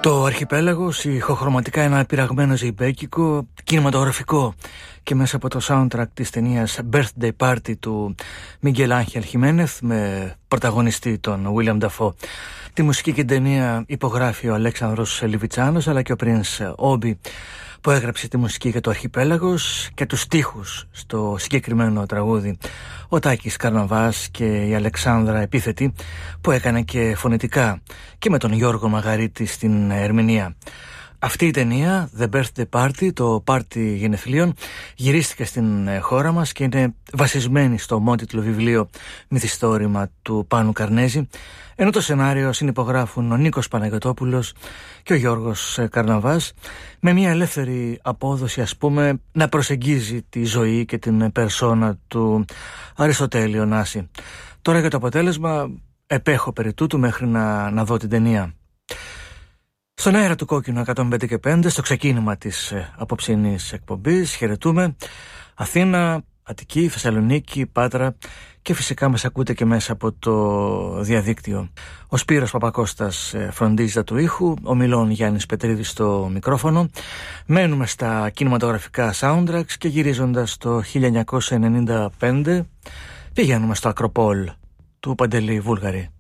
Το Αρχιπέλαγος, ηχοχρωματικά ένα πειραγμένο ζεϊμπέκικο, κινηματογραφικό και μέσα από το soundtrack της ταινίας Birthday Party του Μίγκελ Άγχελ Χιμένεθ με πρωταγωνιστή τον William Dafoe. Τη μουσική και την ταινία υπογράφει ο Αλέξανδρος Λιβιτσάνος αλλά και ο Prince Όμπι που έγραψε τη μουσική για το Αρχιπέλαγος και τους στίχους στο συγκεκριμένο τραγούδι. Ο Τάκης Καρναβάς και η Αλεξάνδρα Επίθετη που έκανε και φωνητικά και με τον Γιώργο Μαγαρίτη στην ερμηνεία. Αυτή η ταινία, The Birthday Party, το πάρτι γενεθλίων, γυρίστηκε στην χώρα μας και είναι βασισμένη στο ομότιτλο βιβλίο Μυθιστόρημα του Πάνου Καρνέζη, ενώ το σενάριο συνυπογράφουν ο Νίκος Παναγιωτόπουλος και ο Γιώργος Καρναβάς, με μια ελεύθερη απόδοση, ας πούμε, να προσεγγίζει τη ζωή και την περσόνα του Αριστοτέλη Ωνάση. Τώρα για το αποτέλεσμα επέχω περί τούτου μέχρι να δω την ταινία. Στον αέρα του Κόκκινου 105 και 5, στο ξεκίνημα της απόψινής εκπομπής, χαιρετούμε Αθήνα, Αττική, Θεσσαλονίκη, Πάτρα και φυσικά μας ακούτε και μέσα από το διαδίκτυο. Ο Σπύρος Παπακώστας φροντίζει του ήχου, ο Μιλών Γιάννης Πετρίδης στο μικρόφωνο. Μένουμε στα κινηματογραφικά soundtracks και γυρίζοντας το 1995 πηγαίνουμε στο Ακροπόλ του Παντελή Βούλγαρη.